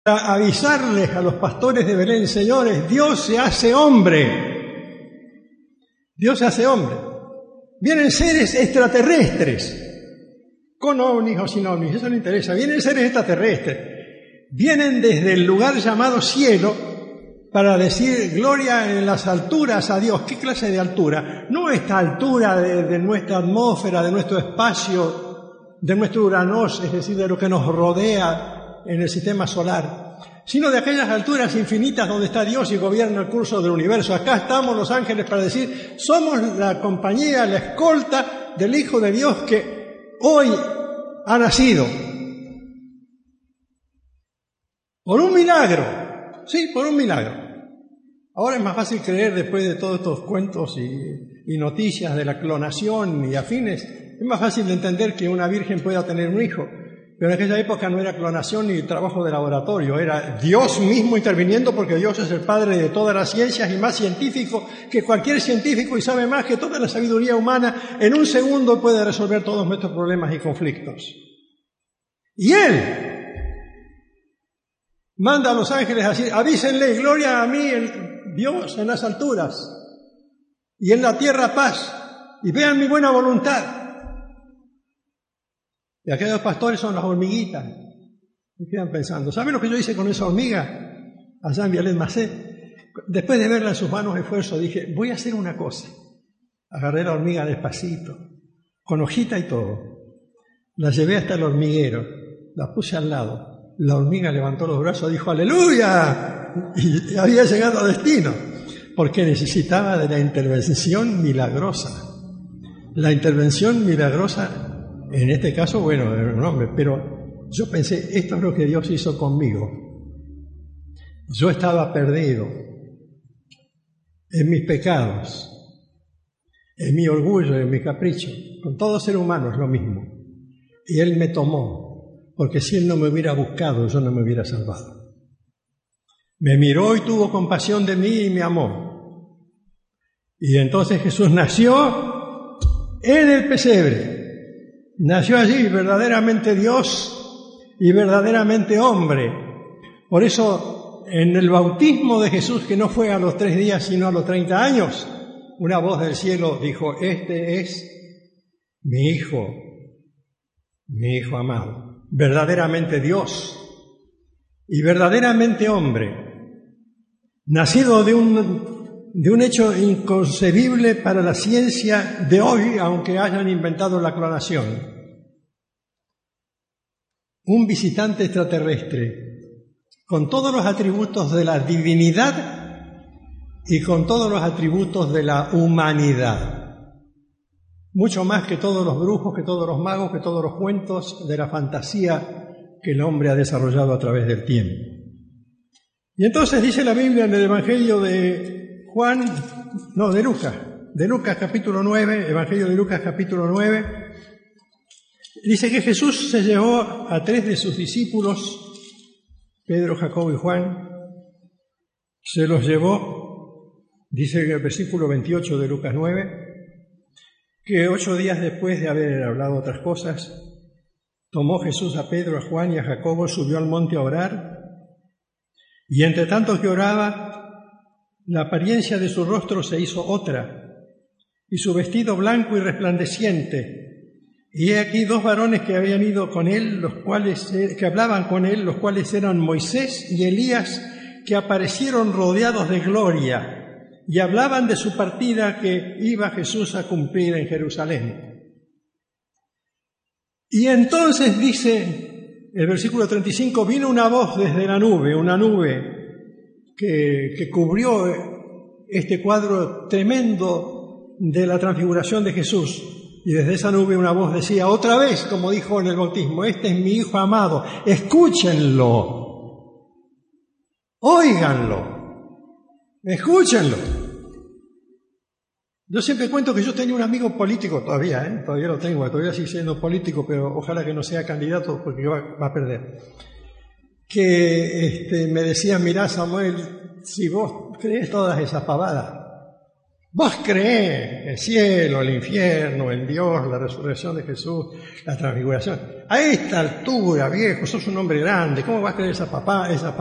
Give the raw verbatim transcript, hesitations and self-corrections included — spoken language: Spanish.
para avisarles a los pastores de Belén, señores, Dios se hace hombre. Dios se hace hombre. Vienen seres extraterrestres, con ovnis o sin ovnis, eso no interesa. Vienen seres extraterrestres. Vienen desde el lugar llamado cielo para decir gloria en las alturas a Dios. ¿Qué clase de altura? No esta altura de, de nuestra atmósfera, de nuestro espacio, de nuestro Uranos, es decir, de lo que nos rodea en el sistema solar, sino de aquellas alturas infinitas donde está Dios y gobierna el curso del universo. Acá estamos los ángeles para decir, somos la compañía, la escolta del Hijo de Dios que hoy ha nacido. Por un milagro, sí, por un milagro. Ahora es más fácil creer, después de todos estos cuentos y, y noticias de la clonación y afines, es más fácil de entender que una virgen pueda tener un hijo. Pero en aquella época no era clonación ni trabajo de laboratorio, era Dios mismo interviniendo, porque Dios es el padre de todas las ciencias y más científico que cualquier científico, y sabe más que toda la sabiduría humana. En un segundo puede resolver todos nuestros problemas y conflictos. Y Él manda a los ángeles a decir, avísenle, gloria a mí, el Dios en las alturas, y en la tierra paz, y vean mi buena voluntad. Y aquellos pastores son las hormiguitas. Y quedan pensando, ¿saben lo que yo hice con esa hormiga? Allá en Vialet Macé. Después de verla en sus manos de esfuerzo, dije, voy a hacer una cosa. Agarré la hormiga despacito, con hojita y todo. La llevé hasta el hormiguero, la puse al lado. La hormiga levantó los brazos y dijo, ¡aleluya! Y había llegado a destino, porque necesitaba de la intervención milagrosa. La intervención milagrosa, en este caso, bueno, era un hombre, pero yo pensé, esto es lo que Dios hizo conmigo. Yo estaba perdido en mis pecados, en mi orgullo, en mi capricho. Con todo ser humano es lo mismo. Y Él me tomó. Porque si Él no me hubiera buscado, yo no me hubiera salvado. Me miró y tuvo compasión de mí y me amó. Y entonces Jesús nació en el pesebre. Nació allí verdaderamente Dios y verdaderamente hombre. Por eso, en el bautismo de Jesús, que no fue a los tres días, sino a los treinta años, una voz del cielo dijo, este es mi Hijo, mi Hijo amado. Verdaderamente Dios y verdaderamente hombre, nacido de un, de un hecho inconcebible para la ciencia de hoy, aunque hayan inventado la clonación. Un visitante extraterrestre, con todos los atributos de la divinidad y con todos los atributos de la humanidad. Mucho más que todos los brujos, que todos los magos, que todos los cuentos de la fantasía que el hombre ha desarrollado a través del tiempo. Y entonces dice la Biblia en el Evangelio de Juan, no, de Lucas, de Lucas capítulo nueve, Evangelio de Lucas capítulo nueve, dice que Jesús se llevó a tres de sus discípulos, Pedro, Jacobo y Juan, se los llevó, dice en el versículo veintiocho de Lucas nueve, que ocho días después de haber hablado otras cosas, tomó Jesús a Pedro, a Juan y a Jacobo, subió al monte a orar, y entre tanto que oraba, la apariencia de su rostro se hizo otra, y su vestido blanco y resplandeciente. Y he aquí dos varones que habían ido con él, los cuales, que hablaban con él, los cuales eran Moisés y Elías, que aparecieron rodeados de gloria, y hablaban de su partida que iba Jesús a cumplir en Jerusalén. Y entonces dice el versículo treinta y cinco, vino una voz desde la nube, una nube que, que cubrió este cuadro tremendo de la transfiguración de Jesús. Y desde esa nube una voz decía, otra vez, como dijo en el bautismo, este es mi Hijo amado, escúchenlo, óiganlo. Escúchenlo. Yo siempre cuento que yo tenía un amigo político todavía, ¿eh? todavía lo tengo, todavía sigue siendo político, pero ojalá que no sea candidato porque va, va a perder. Que este, me decía, mirá Samuel, si vos crees todas esas pavadas, Vos creés el cielo, el infierno, el Dios, la resurrección de Jesús, la transfiguración. A esta altura, viejo, sos un hombre grande, ¿cómo vas a creer esa papá, esa